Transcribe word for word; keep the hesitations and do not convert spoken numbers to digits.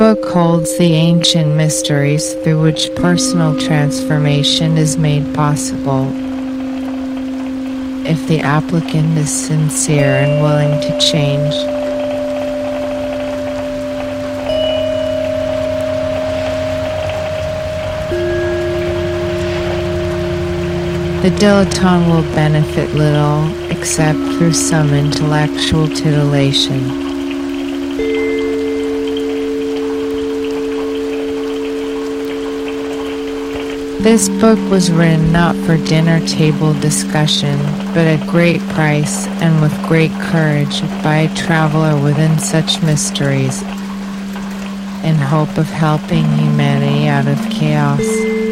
book holds the ancient mysteries through which personal transformation is made possible. If the applicant is sincere and willing to change. The dilettante will benefit little, except through some intellectual titillation. This book was written not for dinner table discussion, but at great price and with great courage by a traveler within such mysteries, in hope of helping humanity out of chaos.